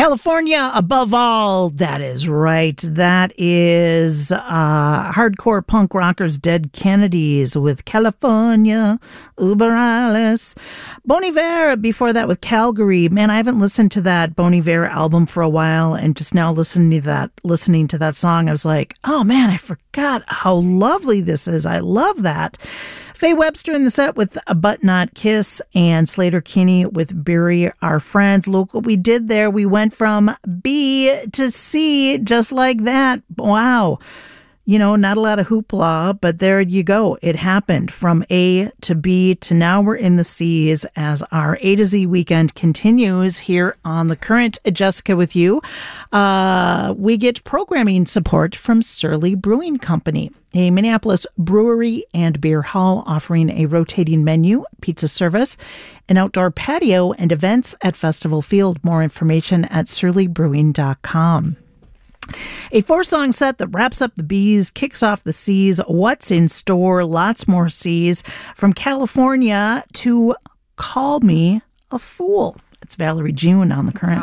California above all. That is right. That is hardcore punk rockers Dead Kennedys with California, Uber Alles. Bon Iver before that with Calgary. Man, I haven't listened to that Bon Iver album for a while, and just now listening to that song, I was like, oh man, I forgot how lovely this is. I love that. Faye Webster in the set with a But Not Kiss, and Slater Kinney with Bury Our Friends. Look what we did there. We went from B to C just like that. Wow. You know, not a lot of hoopla, but there you go. It happened from A to B to now we're in the C's as our A to Z weekend continues here on The Current. Jessica with you. We get programming support from Surly Brewing Company, a Minneapolis brewery and beer hall offering a rotating menu, pizza service, an outdoor patio, and events at Festival Field. More information at surlybrewing.com. A 4-song set that wraps up the B's, kicks off the C's. What's in store? Lots more C's. From California to Call Me a Fool. It's Valerie June on The Current.